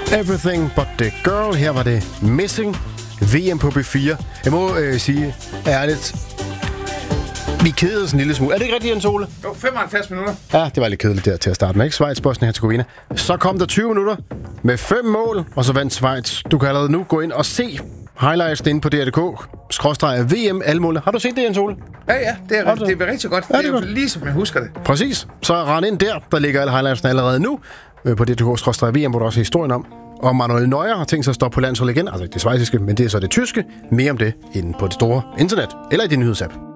Everything But The Girl. Her var det Missing. VM på B4. Jeg må sige ærligt, vi kedede os en lille smule. Er det ikke rigtigt, Jens Ole? Jo, 75 minutter. Ja, det var lidt kedeligt der til at starte med, ikke? Schweiz, Bosnien-Herzegovina. Så kom der 20 minutter med 5 mål, og så vandt Schweiz. Du kan allerede nu gå ind og se highlights inde på DR.dk/VM alle målene. Har du set det, Jens Ole? Ja, det er rigtig godt. Ja, det er jo lige som jeg husker det. Præcis. Så rend ind der ligger alle highlightsene allerede nu på DR.dk/VM, hvor der også er historien om. Og Manuel Neuer har tænkt sig at stoppe på landsholdet igen. Altså ikke det schweiziske, men det er så det tyske. Mere om det inde på det store internet eller i din nyhedsapp.